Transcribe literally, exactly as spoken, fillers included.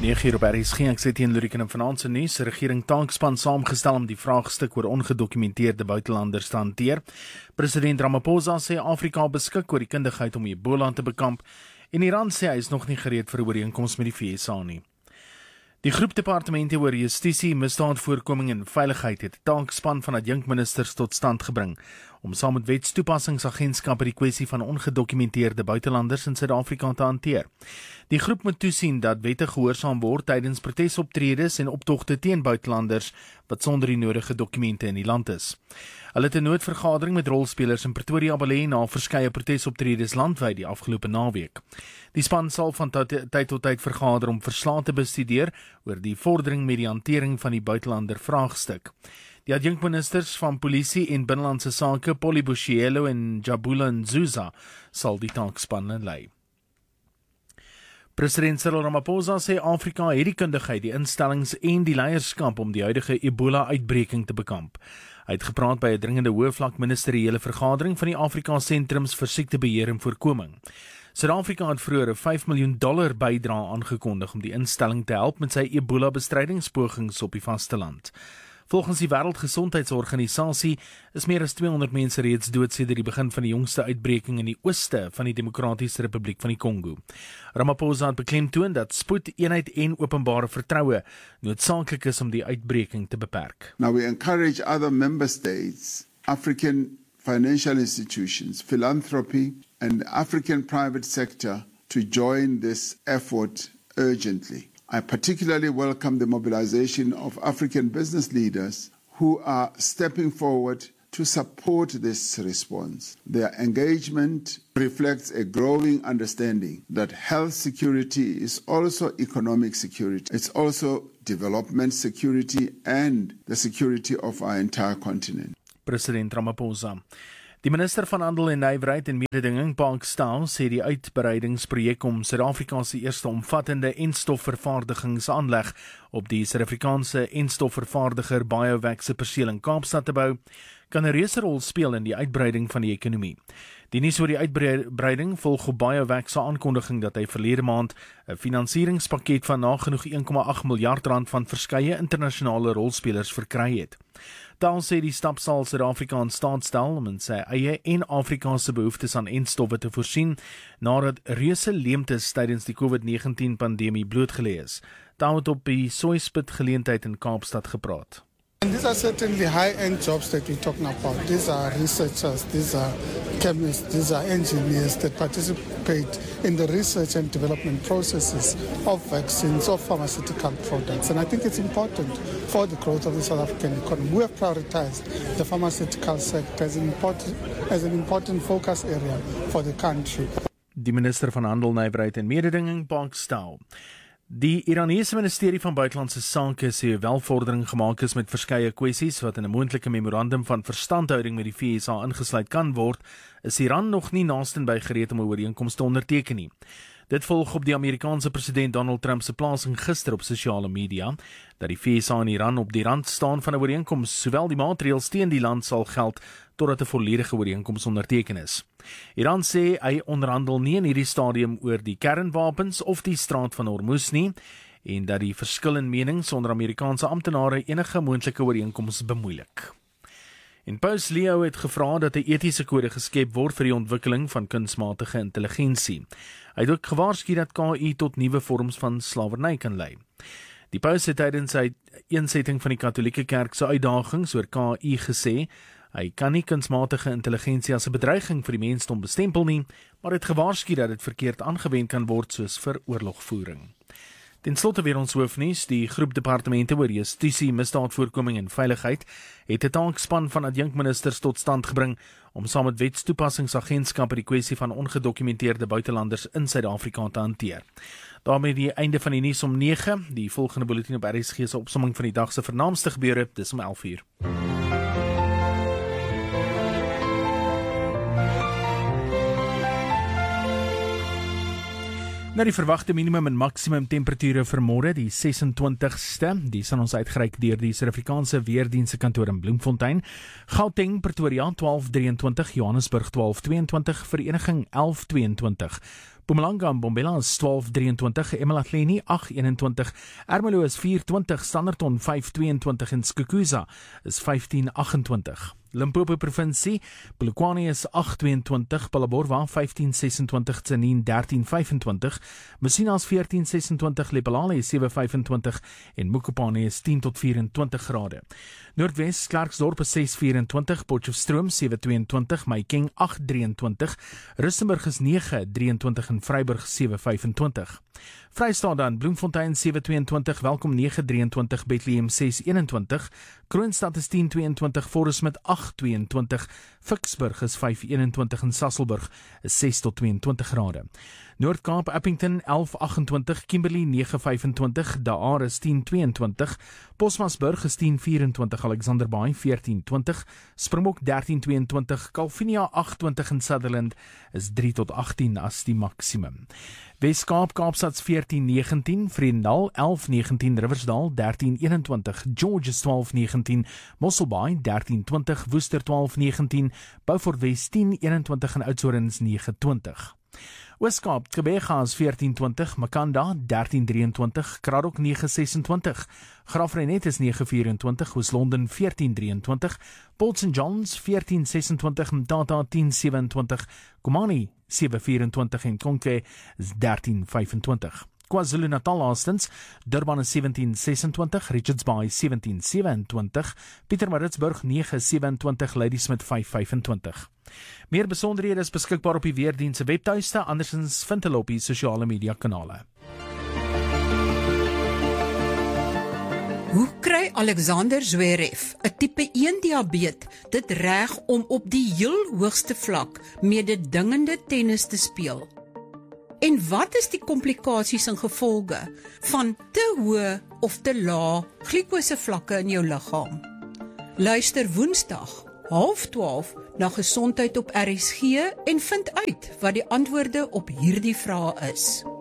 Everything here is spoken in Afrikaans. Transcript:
nege uur op R S G, ek sê teen Luriken en vanaand se nuus, die regering taakspan saamgestel om die vraagstuk oor ongedokumenteerde buitelanders te hanteer. President Ramaphosa sê Afrika beskik oor die kundigheid om Ebola te bekamp en Iran sê hy is nog nie gereed vir 'n ooreenkoms met die V S A nie. Die groep departemente oor justisie, misdaadvoorkoming en veiligheid het 'n taakspan van adjunkministers tot stand gebring om saam met wetstoepassingsagentskappe die kwessie van ongedokumenteerde buitelanders in Suid-Afrika te hanteer. Die groep moet toesien dat wette gehoorsaam word tydens protesoptredes en optogte teen buitelanders wat sonder die nodige dokumente in die land is. Hulle het 'n noodvergadering met rolspelers in Pretoria belê na verskeie protesoptredes landwyd die afgelope naweek. Die span sal van tyd tot tyd vergader om verslae te bestudeer oor die vordering met die hantering van die buitelander vraagstuk. Die adjunkministers van Polisie en Binnelandse Sake, Polly Bushielo en Jabula Nzuza, sal die taakspanne lei. President Cyril Ramaphosa sê Afrika het die kundigheid, die instellings en die leierskap om die huidige Ebola-uitbreking te bekamp. Hy het gepraat by 'n dringende hoëvlak ministeriële vergadering van die Afrika Sentrums vir Siektebeheer en Voorkoming. Suid-Afrika het vroeër 'n vyf miljoen dollar bydrae aangekondig om die instelling te help met sy Ebola-bestrydingspogings op die vasteland. Volgens die Wêreldgesondheidsorganisasie is meer as tweehonderd mense reeds dood sedert die begin van die jongste uitbreking in die ooste van die Demokratiese Republiek van die Kongo. Ramaphosa het beklemtoon dat spoed, eenheid en openbare vertroue noodsaaklik is om die uitbreking te beperk. Now we encourage other member states, African financial institutions, philanthropy and the African private sector to join this effort urgently. I particularly welcome the mobilization of African business leaders who are stepping forward to support this response. Their engagement reflects a growing understanding that health security is also economic security. It's also development security and the security of our entire continent. President Ramaphosa. Die minister van Handel en Nywerheid en Mededinging, Park Staal, sê die uitbreidingsprojek om Suid-Afrika se eerste omvattende enstofvervaardigingsaanleg op die Suid-Afrikaanse enstofvervaardiger BioVac se perseel in Kaapstad te bou, kan 'n reuse rol speel in die uitbreiding van die ekonomie. Die nuus oor die uitbreiding volg op BioVac se aankondiging dat hy verlede maand 'n finansieringspakket van nagenoeg een komma agt miljard rand van verskeie internasionale rolspelers verkry het. Taal sê die stap sal Suid-Afrika in staat stel om in sy eie en Afrika se behoeftes aan enstowwe te voorsien, nadat reuse leemtes tydens die COVID negentien pandemie blootgelê is. Taal het op die Soispit geleentheid in Kaapstad gepraat. And these are certainly high-end jobs that we're talking about. These are researchers, these are chemists, these are engineers that participate in the research and development processes of vaccines, of pharmaceutical products. And I think it's important for the growth of the South African economy. We have prioritized the pharmaceutical sector as an important, as an important focus area for the country. Die minister van Handel, Nywerheid en Mededinging, Park Staal. Die Iranese ministerie van Buitelandse Sake sê welvordering gemaak is met verskeie kwessies wat in 'n moontlike memorandum van verstandhouding met die V S A ingesluit kan word, is Iran nog nie naastenby gereed om 'n ooreenkoms te onderteken nie. Dit volg op die Amerikaanse president Donald Trump se plasing gister op sosiale media, dat die V S A en Iran op die rand staan van 'n ooreenkoms, sowel die maatreëls teen die land sal geld totdat 'n volledige ooreenkoms onderteken is. Iran sê hy onderhandel nie in hierdie stadium oor die kernwapens of die straat van Hormuz nie, en dat die verskil in menings onder Amerikaanse amptenare enige moontlike ooreenkoms bemoeilik. En Paus Leo het gevra dat 'n etiese kode geskep word vir die ontwikkeling van kunsmatige intelligensie. Hy het ook gewaarsku dat K I tot nuwe vorms van slawerny kan lei. Die Paus het tydens sy eensetting van die Katolieke Kerk se uitdagings oor K I gesê, hy kan nie kunsmatige intelligensie as 'n bedreiging vir die mensdom bestempel nie, maar het gewaarsku dat dit verkeerd aangewend kan word soos vir oorlogvoering. Ten slotte weer ons hoofnuus, die groep departemente oor justisie, misdaadvoorkoming en veiligheid het 'n taakspan van adjunkministers tot stand gebring om saam met wetstoepassingsagentskappe die kwessie van ongedokumenteerde buitelanders in Suid-Afrika te hanteer. Daarmee die einde van die nuus om nege, die volgende bulletin op R S G se opsomming van die dag se vernaamste gebeure, dis om elf uur. Nou die verwagte minimum en maksimum temperature vir môre, die ses en twintigste, die sal ons uitgereik deur die Suid-Afrikaanse Weerdienste kantoor in Bloemfontein. Gauteng, Pretoria twaalf drieëntwintig, Johannesburg twaalf tweeëntwintig, Vereniging elf tweeëntwintig, Mpumalanga en Bombela is twaalf drieëntwintig, eMalahleni agt eenentwintig, Ermelo is vier twintig, Standerton vyf tweeëntwintig en Skukuza is vyftien agentwintig. Limpopo provinsie, Polokwane is agt tweeëntwintig, Phalaborwa vyftien sesentwintig, Tzaneen dertien vyfentwintig, Messina is veertien sesentwintig, Lephalale is sewe vyfentwintig en Mokopane is tien tot vyfentwintig grade. Noordwes, Klerksdorp is ses vyfentwintig, Potchefstroom sewe tweeëntwintig, Mahikeng agt drieëntwintig, Rustenburg is nege drieëntwintig en Vryburg sewe vyfentwintig. Vrystaat dan, Bloemfontein sewe tweeëntwintig, Welkom nege drieëntwintig, Bethlehem ses eenentwintig, Kroonstad is tien tweeëntwintig, Forest met agt tweeëntwintig, Ficksburg is vyf eenentwintig en Sasolburg is ses tot tweeëntwintig grade. Noord-Kaap, Appington elf agentwintig, Kimberley nege vyfentwintig, Daar is tien tweeëntwintig, Posmasburg is tien vyfentwintig, Alexander Bay veertien twintig, Springbok dertien tweeëntwintig, Calvinia agt twintig en Sutherland is drie tot agtien as die maksimum. Wes-Kaap, Kaapstad veertien negentien, Vredendal elf negentien, Riversdal dertien eenentwintig, George twaalf negentien, Mosselbaai dertien twintig, Woester twaalf negentien, Beaufort Wes tien eenentwintig en Oudtshoorns nege twintig. Oos-Kaap, Gqeberha is veertien twintig, Makanda dertien drieëntwintig, Kraddock nege sesentwintig, Graafrenet is nege vyfentwintig, Oos-London veertien drieëntwintig, Port Saint Johns veertien sesentwintig, Mthatha tien sewentwintig, Komani sewe vyfentwintig en Konke is dertien vyfentwintig. KwaZulu-Natal laastens, Durban is sewentien sesentwintig, Richards Bay sewentien sewentwintig, Pietermaritzburg nege sewentwintig, Ladysmith vyf vyfentwintig. Meer besonderhede is beskikbaar op die weerdiens se webtuiste, andersins vind hulle op die sosiale media kanale. Hoe kry Alexander Zverev, 'n tipe een diabetes, dit reg om op die heel hoogste vlak mededingende tennis te speel? En wat is die komplikasies en gevolge van te hoë of te lae glikosevlakke in jou liggaam? Luister Woensdag, half twaalf, na Gesondheid op R S G en vind uit wat die antwoorde op hierdie vrae is.